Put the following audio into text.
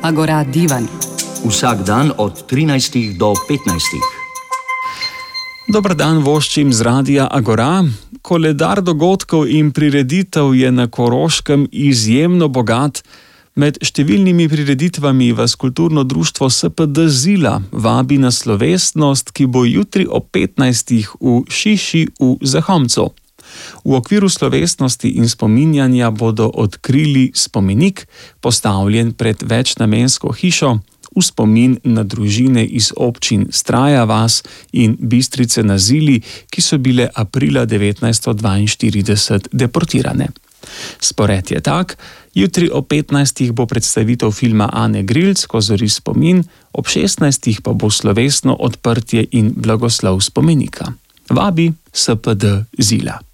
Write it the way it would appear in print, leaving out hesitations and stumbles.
Agora Divan. Vsak dan od 13 do 15. Dober dan voščim z radia Agora. Koledar dogodkov in prireditev je na Koroškem izjemno bogat. Med številnimi prireditvami vas kulturno društvo SPD Zila vabi na slovesnost, ki bo jutri ob 15. v Šiši v Zahomcu. V okviru slovesnosti in spominjanja bodo odkrili spomenik, postavljen pred večnamensko hišo, v spomin na družine iz občin Straja vas in Bistrice na Zili, ki so bile aprila 1942 deportirane. Spored je tak: jutri ob 15. bo predstavitev filma Ane Grilc Kozori spomin, ob 16. pa bo slovesno odprtje in blagoslov spomenika. Vabi SPD Zila.